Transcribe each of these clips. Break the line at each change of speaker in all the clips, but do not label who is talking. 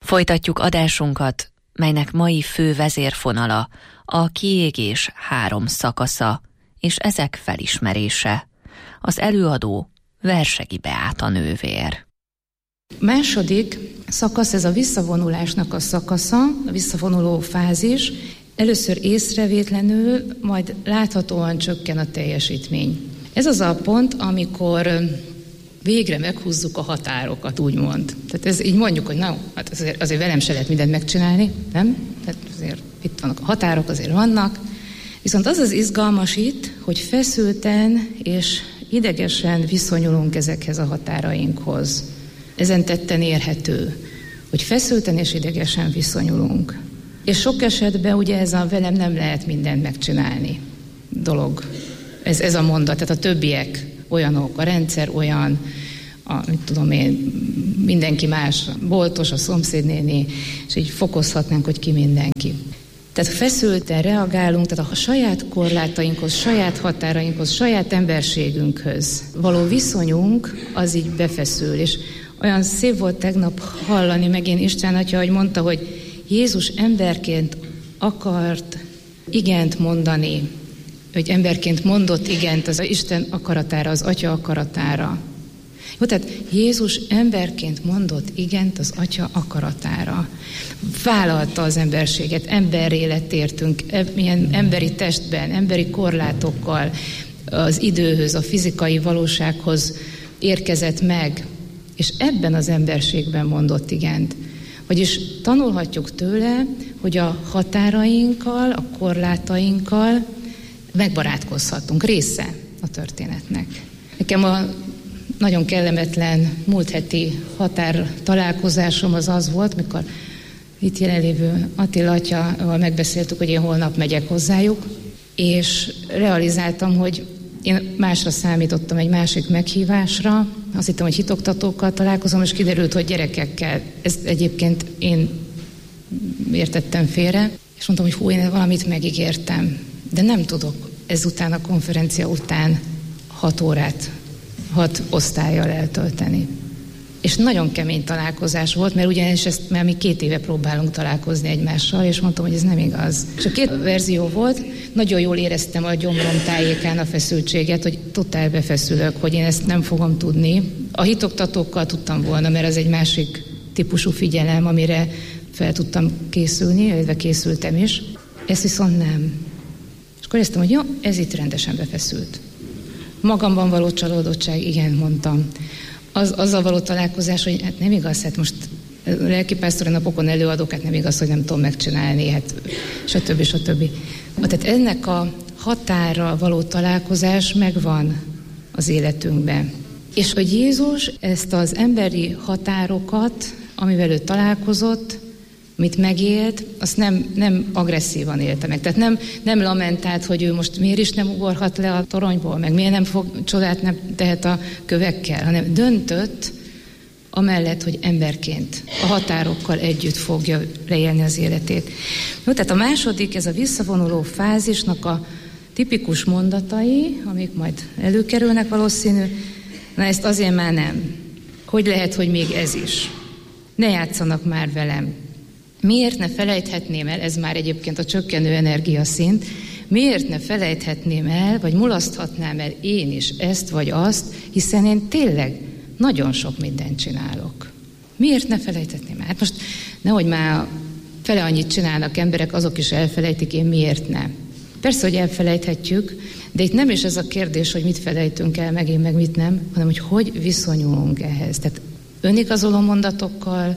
Folytatjuk adásunkat, melynek mai fő vezérfonala a kiégés 3 szakasza, és ezek felismerése. Az előadó Versegi Beáta nővér.
Második szakasz, ez a visszavonulásnak a szakasza, a visszavonuló fázis. Először észrevétlenül, majd láthatóan csökken a teljesítmény. Ez az a pont, amikor végre meghúzzuk a határokat, úgymond. Tehát ez így mondjuk, hogy na, hát azért velem se lehet mindent megcsinálni, nem? Tehát azért itt vannak a határok, azért vannak. Viszont az az izgalmas itt, hogy feszülten és idegesen viszonyulunk ezekhez a határainkhoz. Ezen tetten érhető, hogy feszülten és idegesen viszonyulunk. És sok esetben ugye ez a velem nem lehet mindent megcsinálni dolog. Ez a mondat, tehát a többiek olyanok, a rendszer olyan, mit tudom én, mindenki más, boltos, a szomszédnéni, és így fokozhatnánk, hogy ki mindenki. Tehát feszülten reagálunk, tehát a saját korlátainkhoz, saját határainkhoz, saját emberségünkhöz való viszonyunk, az így befeszül. És olyan szép volt tegnap hallani megint István atya, hogy mondta, hogy Jézus emberként akart igent mondani, hogy emberként mondott igent az Isten akaratára, az Atya akaratára. Jó, tehát Jézus emberként mondott igent az Atya akaratára. Vállalta az emberséget, emberré lett értünk, milyen emberi testben, emberi korlátokkal, az időhöz, a fizikai valósághoz érkezett meg, és ebben az emberségben mondott igent. Vagyis tanulhatjuk tőle, hogy a határainkkal, a korlátainkkal megbarátkozhatunk, része a történetnek. Nekem a nagyon kellemetlen múlt heti határ találkozásom az volt, mikor itt jelenlévő Attila atyával megbeszéltük, hogy én holnap megyek hozzájuk, és realizáltam, hogy én másra számítottam, egy másik meghívásra. Azt hittem, hogy hitoktatókkal találkozom, és kiderült, hogy gyerekekkel. Ezt egyébként én értettem félre, és mondtam, hogy én valamit megígértem, de nem tudok ezután a konferencia után 6 órát, 6 osztállyal eltölteni. És nagyon kemény találkozás volt, mert ugyanis ezt már mi 2 éve próbálunk találkozni egymással, és mondtam, hogy ez nem igaz. És a 2 verzió volt, nagyon jól éreztem a gyomrom tájékán a feszültséget, hogy totál befeszülök, hogy én ezt nem fogom tudni. A hitoktatókkal tudtam volna, mert ez egy másik típusú figyelem, amire fel tudtam készülni, illetve készültem is. Ezt viszont nem. És akkor éreztem, hogy jó, ez itt rendesen befeszült. Magamban való csalódottság, igen, mondtam. Azzal való találkozás, hogy hát nem igaz, hát most lelkipásztori napokon előadok, hát nem igaz, hogy nem tudom megcsinálni, hát stb. Tehát ennek a határral való találkozás megvan az életünkben. És hogy Jézus ezt az emberi határokat, amivel ő találkozott, amit megélt, azt nem agresszívan élte meg. Tehát nem lamentált, hogy ő most miért is nem ugorhat le a toronyból, meg miért nem fog csodát nem tehet a kövekkel, hanem döntött amellett, hogy emberként a határokkal együtt fogja leélni az életét. Jó, tehát a második, ez a visszavonuló fázisnak a tipikus mondatai, amik majd előkerülnek valószínű, na ezt azért már nem. Hogy lehet, hogy még ez is? Ne játszanak már velem. Miért ne felejthetném el, ez már egyébként a csökkenő energiaszint, miért ne felejthetném el, vagy mulaszthatnám el én is ezt vagy azt, hiszen én tényleg nagyon sok mindent csinálok. Miért ne felejthetném el? Hát most nehogy már fele annyit csinálnak emberek, azok is elfelejtik, én miért nem? Persze, hogy elfelejthetjük, de itt nem is ez a kérdés, hogy mit felejtünk el, meg én meg mit nem, hanem hogy viszonyulunk ehhez. Tehát önigazoló mondatokkal,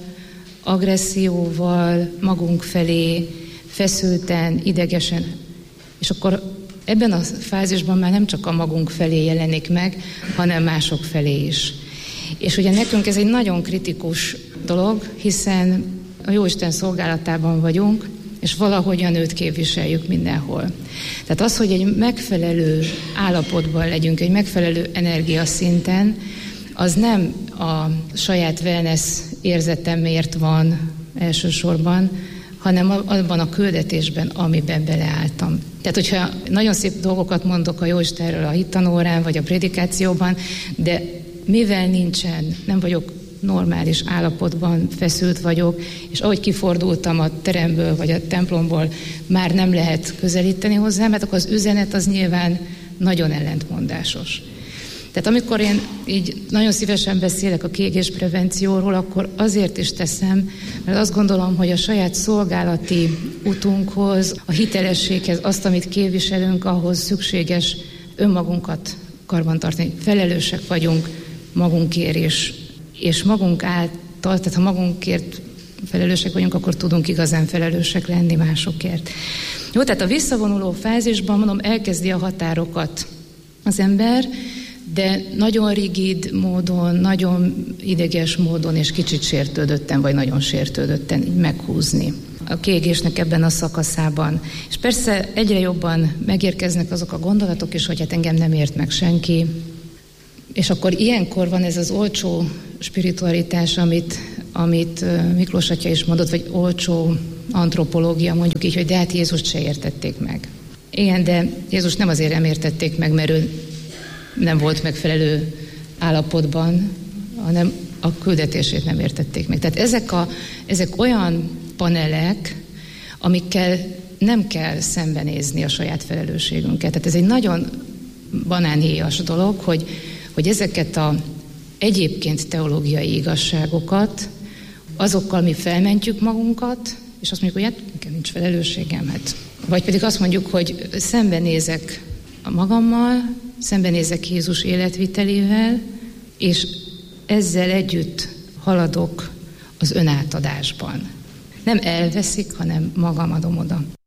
agresszióval, magunk felé, feszülten, idegesen. És akkor ebben a fázisban már nem csak a magunk felé jelenik meg, hanem mások felé is. És ugye nekünk ez egy nagyon kritikus dolog, hiszen a Jóisten szolgálatában vagyunk, és valahogyan őt képviseljük mindenhol. Tehát az, hogy egy megfelelő állapotban legyünk, egy megfelelő energiaszinten, az nem a saját wellness érzetemért van elsősorban, hanem abban a küldetésben, amiben beleálltam. Tehát, hogyha nagyon szép dolgokat mondok a Jóistenről a hittanórán, vagy a prédikációban, de mivel nem vagyok normális állapotban feszült vagyok, és ahogy kifordultam a teremből vagy a templomból, már nem lehet közelíteni hozzá, mert akkor az üzenet az nyilván nagyon ellentmondásos. Tehát amikor én így nagyon szívesen beszélek a kiégésprevencióról, akkor azért is teszem, mert azt gondolom, hogy a saját szolgálati utunkhoz, a hitelességhez, azt, amit képviselünk, ahhoz szükséges önmagunkat karbantartani. Felelősek vagyunk magunkért, és magunk által, tehát ha magunkért felelősek vagyunk, akkor tudunk igazán felelősek lenni másokért. Jó, tehát a visszavonuló fázisban, mondom, elkezdi a határokat az ember, de nagyon rigid módon, nagyon ideges módon, és kicsit sértődötten, vagy nagyon sértődötten meghúzni a kiégésnek ebben a szakaszában. És persze egyre jobban megérkeznek azok a gondolatok is, hogy hát engem nem ért meg senki. És akkor ilyenkor van ez az olcsó spiritualitás, amit Miklós atya is mondott, vagy olcsó antropológia, mondjuk így, hogy de hát Jézust se értették meg. Igen, de Jézus nem azért nem értették meg, mert ő nem volt megfelelő állapotban, hanem a küldetését nem értették meg. Tehát ezek olyan panelek, amikkel nem kell szembenézni a saját felelősségünket. Tehát ez egy nagyon banánhéjas dolog, hogy ezeket a egyébként teológiai igazságokat, azokkal mi felmentjük magunkat, és azt mondjuk, hogy hát nekem nincs felelősségem, hát. Vagy pedig azt mondjuk, hogy szembenézek magammal, szembenézek Jézus életvitelével, és ezzel együtt haladok az önátadásban. Nem elveszik, hanem magam adom oda.